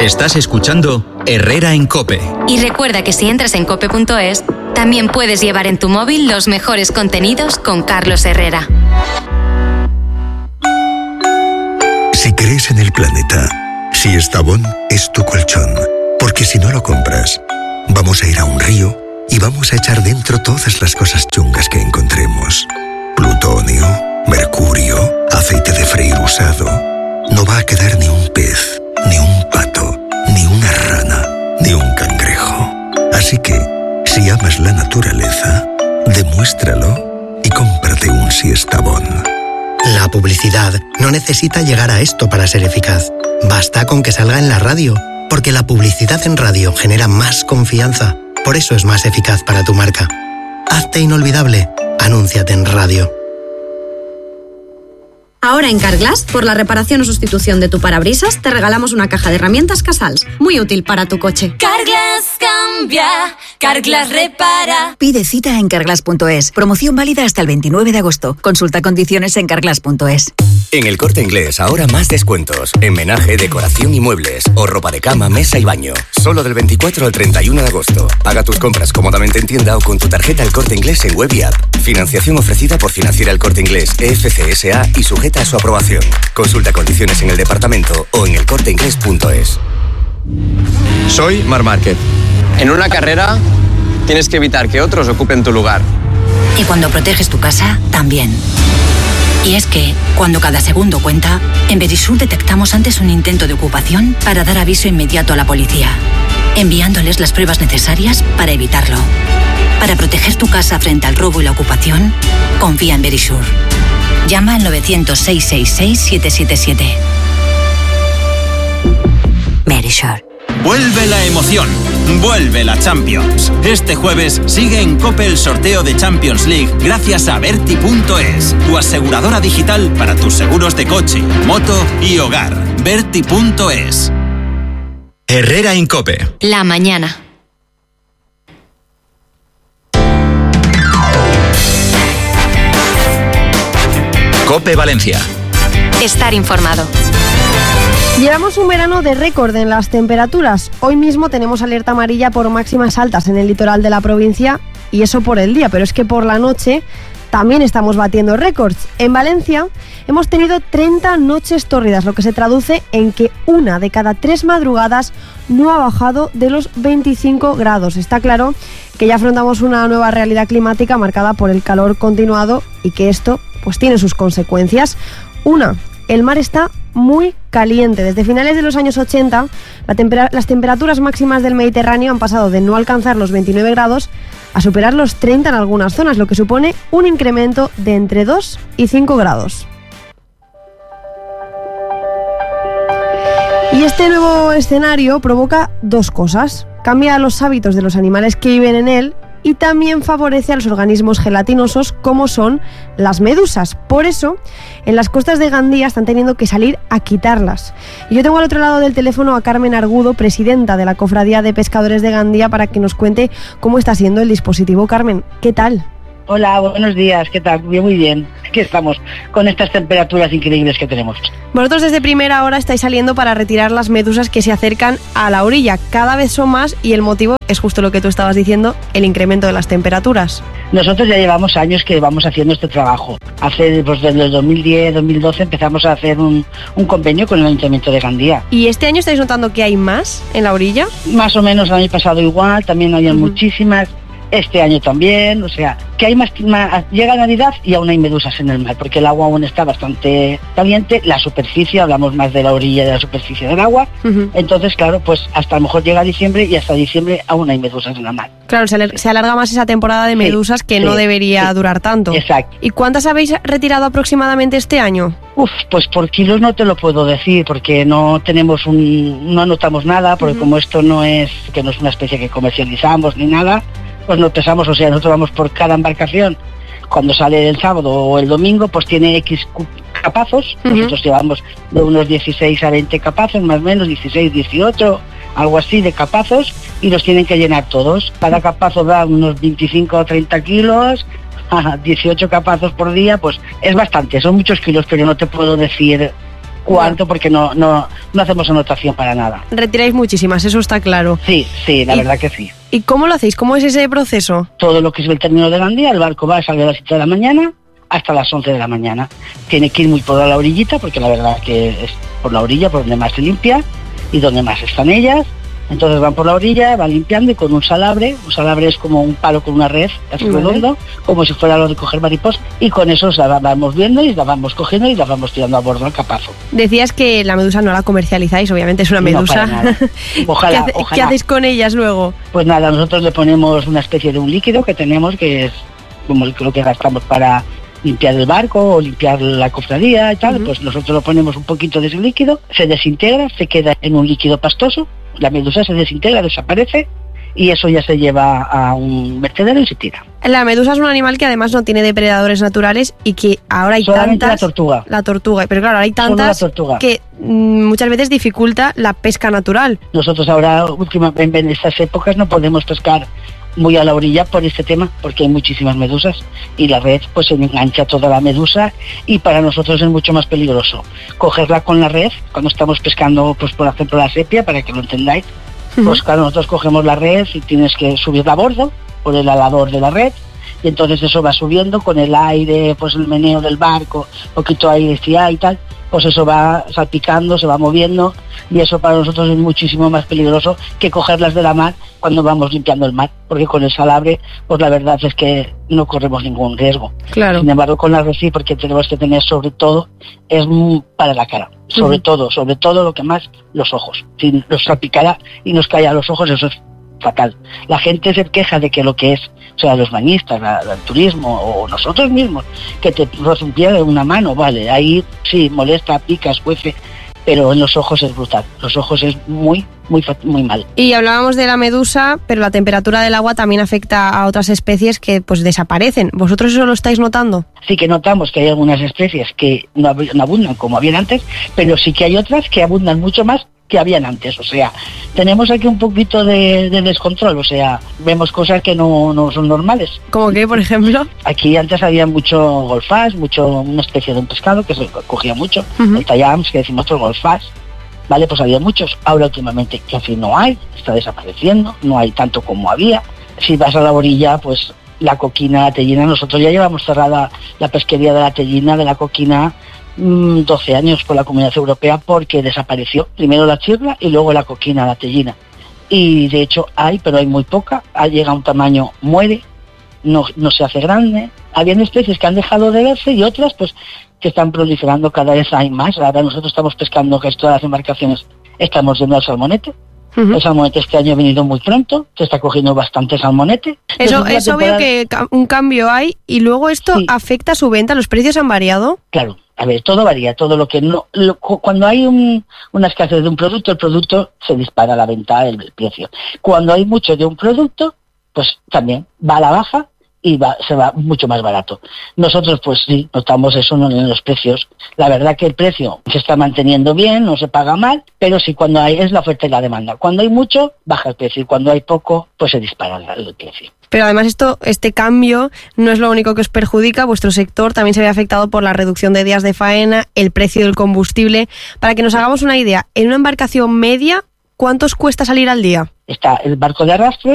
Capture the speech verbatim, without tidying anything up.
Estás escuchando Herrera en COPE. Y recuerda que si entras en cope punto es, también puedes llevar en tu móvil los mejores contenidos con Carlos Herrera. Si crees en el planeta, Siestabón es tu colchón. Porque si no lo compras, vamos a ir a un río y vamos a echar dentro todas las cosas chungas que encontremos. Plutonio, mercurio, aceite de freír usado. No va a quedar ni un pez, ni un pato, ni una rana, ni un cangrejo. Así que, si amas la naturaleza, demuéstralo y cómprate un Siestabón. La publicidad no necesita llegar a esto para ser eficaz. Basta con que salga en la radio, porque la publicidad en radio genera más confianza. Por eso es más eficaz para tu marca. Hazte inolvidable. Anúnciate en radio. Ahora en Carglass, por la reparación o sustitución de tu parabrisas, te regalamos una caja de herramientas Casals, muy útil para tu coche. Carglass cambia, Carglass repara. Pide cita en carglass punto es. Promoción válida hasta el veintinueve de agosto. Consulta condiciones en carglass punto es. En El Corte Inglés ahora más descuentos. En menaje, decoración y muebles. O ropa de cama, mesa y baño. Solo del veinticuatro al treinta y uno de agosto. Paga tus compras cómodamente en tienda o con tu tarjeta El Corte Inglés en web y app. Financiación ofrecida por Financiera El Corte Inglés E F C S A y sujeta a su aprobación. Consulta condiciones en el departamento o en el corte inglés punto es. Soy Mar Márquez. En una carrera tienes que evitar que otros ocupen tu lugar. Y cuando proteges tu casa, también. Y es que, cuando cada segundo cuenta, en Verisur detectamos antes un intento de ocupación para dar aviso inmediato a la policía, enviándoles las pruebas necesarias para evitarlo. Para proteger tu casa frente al robo y la ocupación, confía en Verisur. Llama al novecientos, seiscientos sesenta y seis, siete siete siete. Verisur. Vuelve la emoción, vuelve la Champions. Este jueves sigue en COPE el sorteo de Champions League gracias a Berti punto es, tu aseguradora digital para tus seguros de coche, moto y hogar. Berti punto es. Herrera en COPE. La mañana. COPE Valencia. Estar informado. Llevamos un verano de récord en las temperaturas. Hoy mismo tenemos alerta amarilla por máximas altas en el litoral de la provincia y eso por el día, pero es que por la noche también estamos batiendo récords. En Valencia hemos tenido treinta noches tórridas, lo que se traduce en que una de cada tres madrugadas no ha bajado de los veinticinco grados. Está claro que ya afrontamos una nueva realidad climática marcada por el calor continuado y que esto pues tiene sus consecuencias. Una, el mar está muy caliente. Desde finales de los años ochenta, la tempera- las temperaturas máximas del Mediterráneo han pasado de no alcanzar los veintinueve grados a superar los treinta en algunas zonas, lo que supone un incremento de entre dos y cinco grados. Y este nuevo escenario provoca dos cosas. Cambia los hábitos de los animales que viven en él y también favorece a los organismos gelatinosos como son las medusas. Por eso, en las costas de Gandía están teniendo que salir a quitarlas. Y yo tengo al otro lado del teléfono a Carmen Argudo, presidenta de la Cofradía de Pescadores de Gandía, para que nos cuente cómo está siendo el dispositivo. Carmen, ¿qué tal? Hola, buenos días, ¿qué tal? Bien, muy bien. Aquí estamos, con estas temperaturas increíbles que tenemos. Vosotros desde primera hora estáis saliendo para retirar las medusas que se acercan a la orilla. Cada vez son más y el motivo es justo lo que tú estabas diciendo, el incremento de las temperaturas. Nosotros ya llevamos años que vamos haciendo este trabajo. Hace, pues desde el dos mil diez, dos mil doce empezamos a hacer un, un convenio con el Ayuntamiento de Gandía. ¿Y este año estáis notando que hay más en la orilla? Más o menos el año pasado igual, también había uh-huh. muchísimas. Este año también, o sea, que hay más, más, llega Navidad y aún hay medusas en el mar, porque el agua aún está bastante caliente, la superficie, hablamos más de la orilla de la superficie del agua, uh-huh. entonces claro, pues hasta a lo mejor llega diciembre y hasta diciembre aún hay medusas en el mar. Claro, se, alar- se alarga más esa temporada de medusas sí, que sí, no debería sí. durar tanto. Exacto. ¿Y cuántas habéis retirado aproximadamente este año? Uf, pues por kilos no te lo puedo decir, porque no tenemos un, no anotamos nada, porque uh-huh. como esto no es, que no es una especie que comercializamos ni nada, pues nos pesamos, o sea, nosotros vamos por cada embarcación, cuando sale el sábado o el domingo, pues tiene X capazos, uh-huh. nosotros llevamos de unos dieciséis a veinte capazos, más o menos, dieciséis, dieciocho, algo así de capazos, y los tienen que llenar todos. Cada capazo da unos veinticinco o treinta kilos, dieciocho capazos por día, pues es bastante, son muchos kilos, pero no te puedo decir cuánto, porque no, no, no hacemos anotación para nada. Retiráis muchísimas, eso está claro. Sí, sí, la ¿Y, verdad que sí. ¿Y cómo lo hacéis? ¿Cómo es ese proceso? Todo lo que es el término de Gandía, el barco va a salir a las siete de la mañana hasta las once de la mañana. Tiene que ir muy por la orillita, porque la verdad es que es por la orilla por donde más se limpia y donde más están ellas. Entonces van por la orilla, van limpiando y con un salabre, un salabre es como un palo con una red, así vale. redondo, como si fuera lo de coger mariposas, y con eso la vamos viendo y la vamos cogiendo y la vamos tirando a bordo al capazo. Decías que la medusa no la comercializáis, obviamente es una medusa. No, para nada. Ojalá, ¿Qué, hace, ojalá. ¿Qué hacéis con ellas luego? Pues nada, nosotros le ponemos una especie de un líquido que tenemos, que es como lo que gastamos para limpiar el barco o limpiar la cofradía y tal, uh-huh. Pues nosotros lo ponemos un poquito de ese líquido, se desintegra, se queda en un líquido pastoso, la medusa se desintegra, desaparece y eso ya se lleva a un vertedero y se tira. La medusa es un animal que además no tiene depredadores naturales y que ahora hay Solamente tantas... la tortuga. La tortuga, pero claro, hay tantas que mmm, muchas veces dificulta la pesca natural. Nosotros ahora, últimamente en estas épocas, no podemos pescar muy a la orilla por este tema, porque hay muchísimas medusas y la red pues se engancha toda la medusa y para nosotros es mucho más peligroso cogerla con la red cuando estamos pescando, pues por ejemplo la sepia, para que lo entendáis. Uh-huh. Pues claro, nosotros cogemos la red y tienes que subirla a bordo por el alador de la red y entonces eso va subiendo con el aire, pues el meneo del barco, poquito aire si hay y tal, pues eso va salpicando, se va moviendo y eso para nosotros es muchísimo más peligroso que cogerlas de la mar cuando vamos limpiando el mar, porque con el salabre pues la verdad es que no corremos ningún riesgo. Claro. Sin embargo con la red sí, porque tenemos que tener sobre todo, es para la cara, sobre uh-huh. todo, sobre todo lo que más, los ojos. Si nos salpicara y nos cae a los ojos, eso es fatal. La gente se queja de que lo que es, o sea, los bañistas, la, la, el turismo o nosotros mismos, que te roza un pie de una mano, vale, ahí sí, molesta, pica, escuece, pero en los ojos es brutal. Los ojos es muy, muy, muy mal. Y hablábamos de la medusa, pero la temperatura del agua también afecta a otras especies que pues desaparecen. ¿Vosotros eso lo estáis notando? Sí que notamos que hay algunas especies que no, no abundan como habían antes, pero sí que hay otras que abundan mucho más que habían antes, o sea, tenemos aquí un poquito de, de descontrol, o sea, vemos cosas que no, no son normales. ¿Cómo qué, por ejemplo? Aquí antes había mucho golfás, mucho, una especie de un pescado que se cogía mucho, uh-huh. el tallams, que decimos otros golfás, vale, pues había muchos, ahora últimamente casi no hay, está desapareciendo, no hay tanto como había. Si vas a la orilla, pues la coquina, la tellina, nosotros ya llevamos cerrada la pesquería de la tellina, de la coquina, doce años por la Comunidad Europea porque desapareció primero la chirla y luego la coquina, la tellina, y de hecho hay, pero hay muy poca, llega a un tamaño, muere, no, no se hace grande. Habían especies que han dejado de verse y otras pues que están proliferando, cada vez hay más. Ahora nosotros estamos pescando, que todas las embarcaciones estamos yendo al salmonete. Uh-huh. El salmonete este año ha venido muy pronto, se está cogiendo bastante salmonete. Eso es temporada... obvio que un cambio hay y luego esto sí. afecta a su venta, ¿los precios han variado? Claro. A ver, todo varía, todo lo que no... Lo, cuando hay un, una escasez de un producto, el producto se dispara a la venta, el, el precio. Cuando hay mucho de un producto, pues también va a la baja y va, se va mucho más barato. Nosotros, pues sí, notamos eso en los precios. La verdad que el precio se está manteniendo bien, no se paga mal, pero sí cuando hay, es la oferta y la demanda. Cuando hay mucho, baja el precio y cuando hay poco, pues se dispara el, el precio. Pero además esto, este cambio no es lo único que os perjudica, vuestro sector también se ve afectado por la reducción de días de faena, el precio del combustible. Para que nos hagamos una idea, en una embarcación media, ¿cuánto os cuesta salir al día? Está el barco de arrastre,